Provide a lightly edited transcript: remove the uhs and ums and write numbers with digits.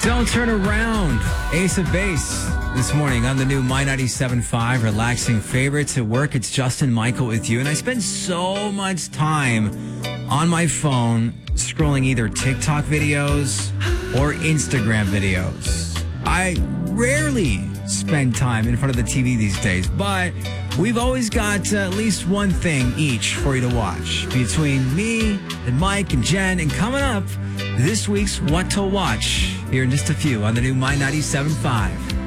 Don't turn around. Ace of Base this morning on the new My 97.5 relaxing favorites at work. It's Justin Michael with you. And I spend so much time on my phone scrolling either TikTok videos or Instagram videos. I rarely spend time in front of the TV these days, but we've always got at least one thing each for you to watch between me and Mike and Jen. And coming up, this week's What to Watch here in just a few on the new My 97.5.